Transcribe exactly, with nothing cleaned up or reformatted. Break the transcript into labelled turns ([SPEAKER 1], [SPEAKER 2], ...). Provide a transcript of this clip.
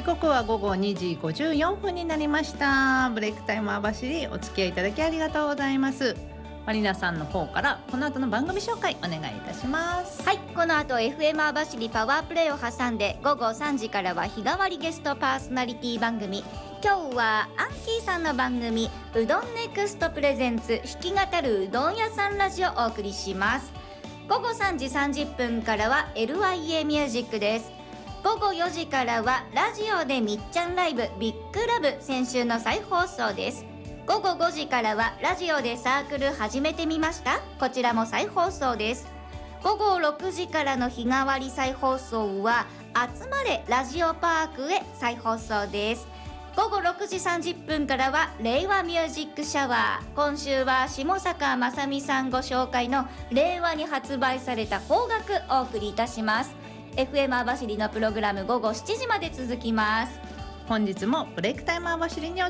[SPEAKER 1] 時刻は午後にじごじゅうよんぷんになりました。ブレイクタイム網走、お付き合いいただきありがとうございます。マリナさんの方からこの後の番組紹介お願いいたします。
[SPEAKER 2] はい、この後 エフエム 網走パワープレイを挟んで午後さんじからは日替わりゲストパーソナリティ番組。今日はアンキーさんの番組うどんネクストプレゼンツ弾き語るうどん屋さんラジオをお送りします。午後さんじさんじゅっぷんからは エルアイエー ミュージックです。午後よじからはラジオでみっちゃんライブビッグラブ、先週の再放送です。午後ごじからはラジオでサークル始めてみました、こちらも再放送です。午後ろくじからの日替わり再放送は集まれラジオパークへ再放送です。午後ろくじさんじゅっぷんからは令和ミュージックシャワー、今週は下坂正美さんご紹介の令和に発売された邦楽お送りいたします。 エフエム 網走のプログラム午後しちじまで続きます。
[SPEAKER 1] 本日もブレイクタイム網走にお